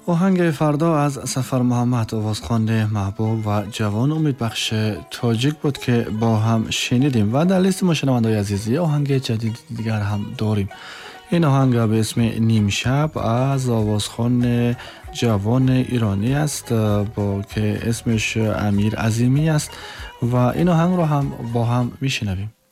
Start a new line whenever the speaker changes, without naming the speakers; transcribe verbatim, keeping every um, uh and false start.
آهنگ فردا از سفر محمد آوازخواننده محبوب و جوان امیدبخش تاجیک بود که با هم شنیدیم و در لیست ما شنونده‌های عزیزی آهنگ جدید دیگر هم داریم. این آهنگ به اسم نیم شب از آوازخوان جوان ایرانی است با که اسمش امیر عظیمی است و این آهنگ رو هم با هم میشنویم.